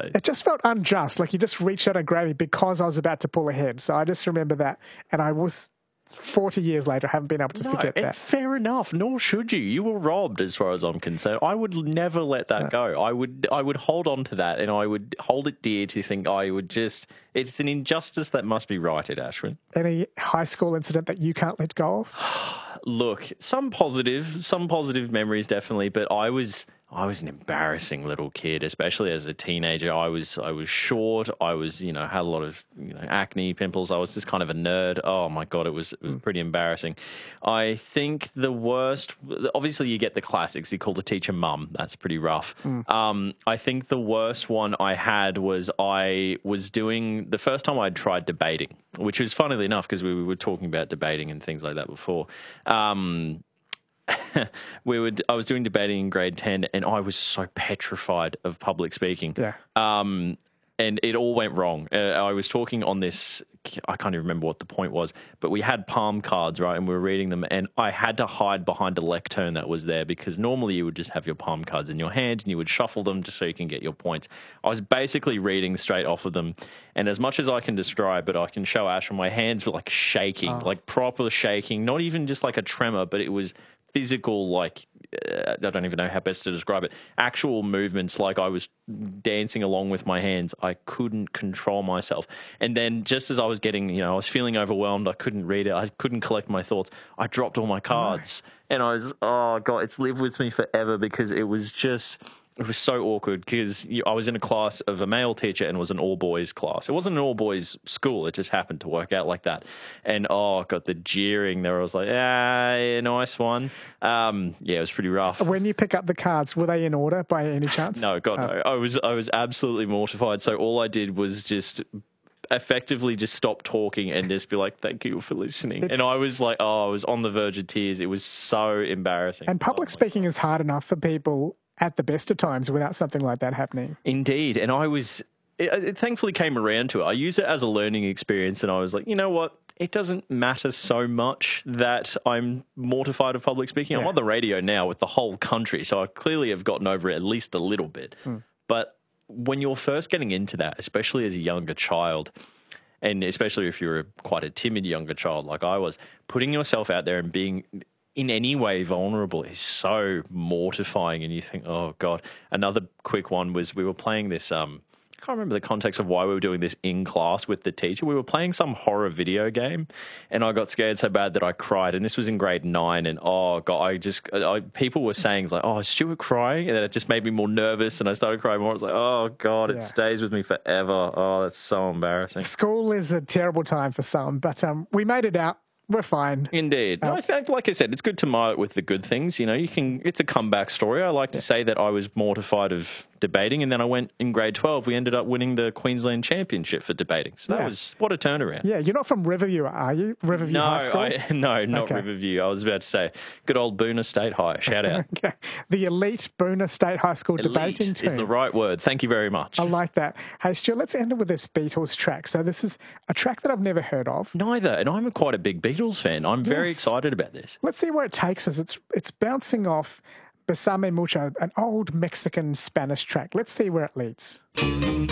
always. It just felt unjust. Like you just reached out and grabbed me because I was about to pull ahead. So I just remember that. And I was 40 years later, I haven't been able to forget that. Fair enough. Nor should you. You were robbed, as far as I'm concerned. I would never let that go. I would hold on to that, and I would hold it dear to think I would just. It's an injustice that must be righted, Ashwin. Any high school incident that you can't let go of? Look, some positive memories definitely, but I was an embarrassing little kid, especially as a teenager. I was short. I was, had a lot of, acne, pimples. I was just kind of a nerd. Oh my God, it was pretty embarrassing. I think the worst, obviously you get the classics. You call the teacher mum. That's pretty rough. I think the worst one I had was I was doing, the first time I'd tried debating, which was funnily enough because we were talking about debating and things like that before. I was doing debating in grade 10 and I was so petrified of public speaking. Yeah. And it all went wrong. I was talking on this, I can't even remember what the point was, but we had palm cards, right? And we were reading them and I had to hide behind a lectern that was there because normally you would just have your palm cards in your hand and you would shuffle them just so you can get your points. I was basically reading straight off of them. And as much as I can describe it, I can show Ash, and my hands were like shaking, like proper shaking, not even just like a tremor, but it was physical, like, I don't even know how best to describe it, actual movements, like I was dancing along with my hands. I couldn't control myself. And then just as I was getting, I was feeling overwhelmed, I couldn't read it, I couldn't collect my thoughts, I dropped all my cards. And I was, oh God, it's lived with me forever because it was so awkward because I was in a class of a male teacher and it was an all-boys class. It wasn't an all-boys school. It just happened to work out like that. And, got the jeering there. I was like, yeah, nice one. It was pretty rough. When you pick up the cards, were they in order by any chance? No, God, no. I was absolutely mortified. So all I did was just effectively just stop talking and just be like, thank you for listening. And I was like, I was on the verge of tears. It was so embarrassing. And public speaking is hard enough for people at the best of times without something like that happening. Indeed. And it thankfully came around to it. I use it as a learning experience and I was like, you know what? It doesn't matter so much that I'm mortified of public speaking. I'm on the radio now with the whole country, so I clearly have gotten over it at least a little bit. But when you're first getting into that, especially as a younger child, and especially if you're quite a timid younger child like I was, putting yourself out there and being in any way vulnerable is so mortifying. And you think, oh God. Another quick one was we were playing this, I can't remember the context of why we were doing this in class with the teacher. We were playing some horror video game and I got scared so bad that I cried. And this was in grade 9. And oh God, people were saying like, oh, is Stuart crying? And then it just made me more nervous and I started crying more. I was like, oh God, it stays with me forever. Oh, that's so embarrassing. School is a terrible time for some, but we made it out. We're fine. Indeed. I think, like I said, it's good to mar it with the good things. It's a comeback story. I like to say that I was mortified of debating, and then I went in grade 12. We ended up winning the Queensland Championship for debating. So that was, what a turnaround. Yeah, you're not from Riverview, are you? Riverview High School? No, not Riverview. I was about to say, good old Boonah State High. Shout out. Okay. The elite Boonah State High School debating team. Is the right word. Thank you very much. I like that. Hey, Stuart, let's end it with this Beatles track. So this is a track that I've never heard of. Neither, and I'm quite a big Beatles fan. I'm very excited about this. Let's see where it takes us. It's bouncing off Besame Mucho, an old Mexican Spanish track. Let's see where it leads.